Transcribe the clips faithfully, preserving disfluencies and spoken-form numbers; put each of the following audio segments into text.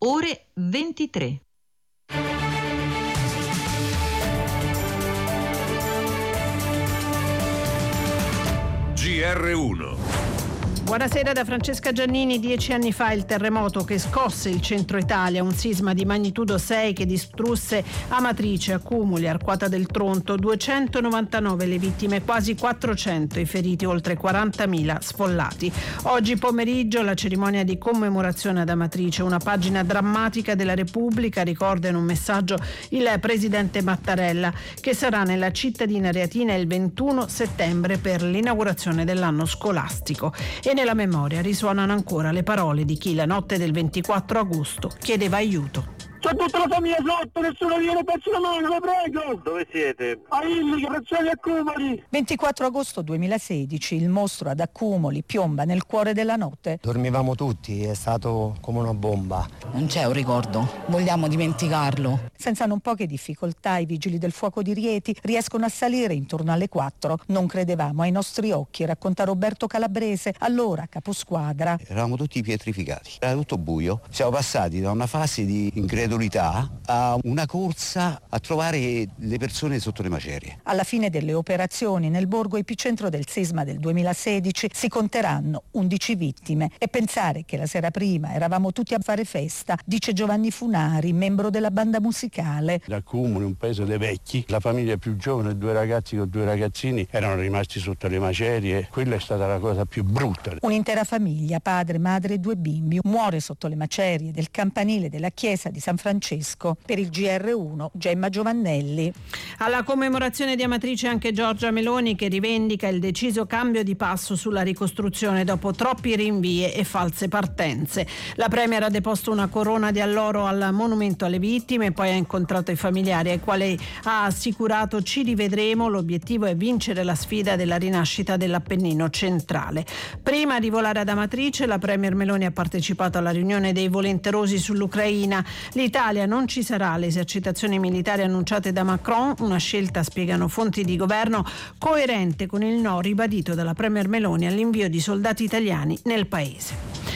ore ventitré. G R uno. Buonasera da Francesca Giannini. Dieci anni fa il terremoto che scosse il centro Italia, un sisma di magnitudo sei che distrusse Amatrice, Accumuli, Arquata del Tronto, duecentonovantanove le vittime, quasi quattrocento i feriti, oltre quarantamila sfollati. Oggi pomeriggio la cerimonia di commemorazione ad Amatrice, una pagina drammatica della Repubblica, ricorda in un messaggio il presidente Mattarella, che sarà nella cittadina reatina il ventuno settembre per l'inaugurazione dell'anno scolastico. E nella memoria risuonano ancora le parole di chi la notte del ventiquattro agosto chiedeva aiuto. C'è tutta la famiglia sotto, nessuno viene, pezzo la mano, la prego! Dove siete? A Illi, Prezzoli, Accumoli! ventiquattro agosto duemilasedici, il mostro ad Accumoli piomba nel cuore della notte. Dormivamo tutti, è stato come una bomba. Non c'è un ricordo, vogliamo dimenticarlo. Senza non poche difficoltà i vigili del fuoco di Rieti riescono a salire intorno alle quattro. Non credevamo ai nostri occhi, racconta Roberto Calabrese, allora caposquadra. Eravamo tutti pietrificati, era tutto buio. Siamo passati da una fase di incredulità a una corsa a trovare le persone sotto le macerie. Alla fine delle operazioni nel borgo epicentro del sisma del duemilasedici si conteranno undici vittime e pensare che la sera prima eravamo tutti a fare festa, dice Giovanni Funari, membro della banda musicale. Accumuli, un paese dei vecchi, la famiglia più giovane, due ragazzi con due ragazzini erano rimasti sotto le macerie, quella è stata la cosa più brutta. Un'intera famiglia, padre, madre e due bimbi, muore sotto le macerie del campanile della chiesa di San Francesco. Per il G R uno, Gemma Giovannelli. Alla commemorazione di Amatrice anche Giorgia Meloni, che rivendica il deciso cambio di passo sulla ricostruzione dopo troppi rinvii e false partenze. La premier ha deposto una corona di alloro al monumento alle vittime, poi ha incontrato i familiari ai quali ha assicurato: ci rivedremo, l'obiettivo è vincere la sfida della rinascita dell'Appennino centrale. Prima di volare ad Amatrice, la premier Meloni ha partecipato alla riunione dei volenterosi sull'Ucraina. L'Italia non ci sarà alle esercitazioni militari annunciate da Macron, una scelta, spiegano fonti di governo, coerente con il no ribadito dalla premier Meloni all'invio di soldati italiani nel paese.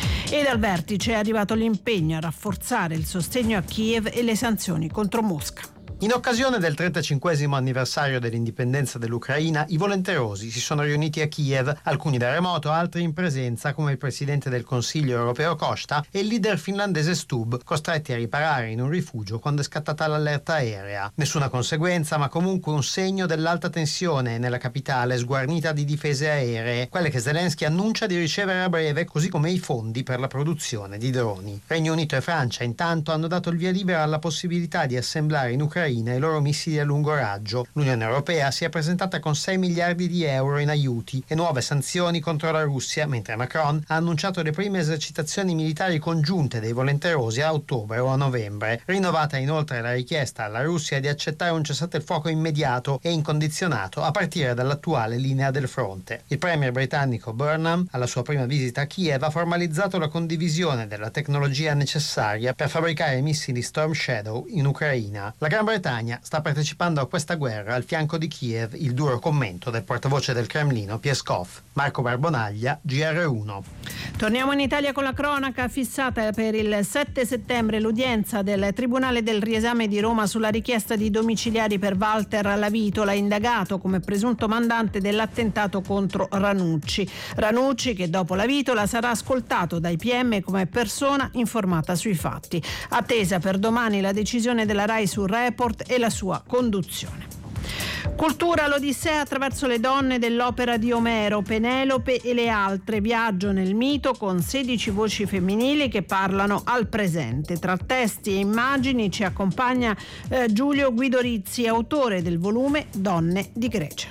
E dal vertice è arrivato l'impegno a rafforzare il sostegno a Kiev e le sanzioni contro Mosca. In occasione del trentacinquesimo anniversario dell'indipendenza dell'Ucraina, i volenterosi si sono riuniti a Kiev, alcuni da remoto, altri in presenza, come il presidente del Consiglio europeo Costa e il leader finlandese Stubb, costretti a riparare in un rifugio quando è scattata l'allerta aerea. Nessuna conseguenza, ma comunque un segno dell'alta tensione nella capitale sguarnita di difese aeree, quelle che Zelensky annuncia di ricevere a breve, così come i fondi per la produzione di droni. Regno Unito e Francia, intanto, hanno dato il via libera alla possibilità di assemblare in Ucraina i loro missili a lungo raggio. L'Unione Europea si è presentata con sei miliardi di euro in aiuti e nuove sanzioni contro la Russia, mentre Macron ha annunciato le prime esercitazioni militari congiunte dei volenterosi a ottobre o a novembre. Rinnovata inoltre la richiesta alla Russia di accettare un cessate il fuoco immediato e incondizionato a partire dall'attuale linea del fronte. Il premier britannico Burnham, alla sua prima visita a Kiev, ha formalizzato la condivisione della tecnologia necessaria per fabbricare missili Storm Shadow in Ucraina. La Gran Bretagna sta partecipando a questa guerra al fianco di Kiev, il duro commento del portavoce del Cremlino Peskov. Marco Barbonaglia, G R uno. Torniamo in Italia con la cronaca. Fissata per il sette settembre l'udienza del Tribunale del Riesame di Roma sulla richiesta di domiciliari per Walter Lavitola, indagato come presunto mandante dell'attentato contro Ranucci. Ranucci, che dopo Lavitola sarà ascoltato dai P M come persona informata sui fatti. Attesa per domani la decisione della RAI sul report e la sua conduzione. Cultura, l'Odissea attraverso le donne dell'opera di Omero, Penelope e le altre. Viaggio nel mito con sedici voci femminili che parlano al presente. Tra testi e immagini ci accompagna eh, Giulio Guido Rizzi, autore del volume Donne di Grecia.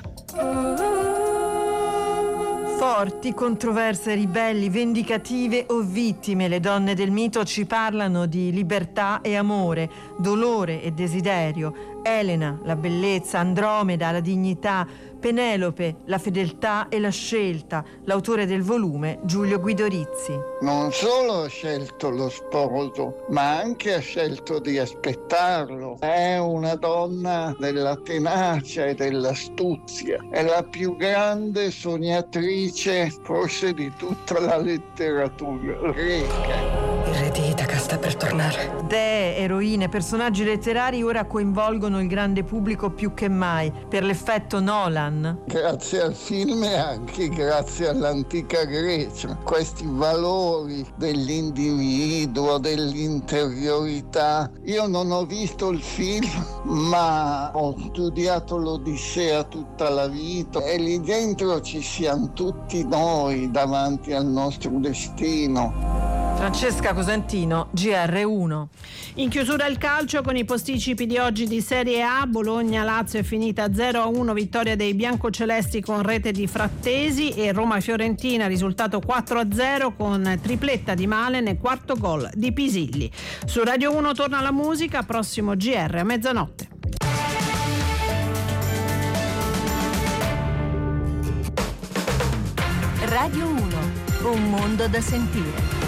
Forti, controverse, ribelli, vendicative o vittime, le donne del mito ci parlano di libertà e amore, dolore e desiderio. Elena, la bellezza, Andromeda, la dignità, Penelope, la fedeltà e la scelta. L'autore del volume, Giulio Guido Rizzi. Non solo ha scelto lo sposo, ma anche ha scelto di aspettarlo. È una donna della tenacia e dell'astuzia. È la più grande sognatrice forse di tutta la letteratura greca. Madre di Itaca sta per tornare. Dee, eroine, personaggi letterari ora coinvolgono il grande pubblico più che mai per l'effetto Nolan. Grazie al film e anche grazie all'antica Grecia, questi valori dell'individuo, dell'interiorità. Io non ho visto il film, ma ho studiato l'Odissea tutta la vita e lì dentro ci siamo tutti noi davanti al nostro destino. Francesca Cosentino, G R uno. In chiusura il calcio con i posticipi di oggi di Serie A. Bologna-Lazio è finita zero a uno, vittoria dei biancocelesti con rete di Frattesi, e Roma-Fiorentina risultato quattro a zero con tripletta di Malen e quarto gol di Pisilli. Su Radio uno torna la musica, prossimo G R a mezzanotte. Radio uno, un mondo da sentire.